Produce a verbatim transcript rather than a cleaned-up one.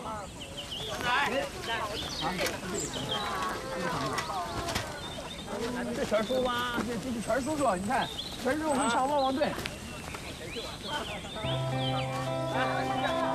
这全叔吗？这这是全叔叔，你看，全叔叔会唱汪汪队。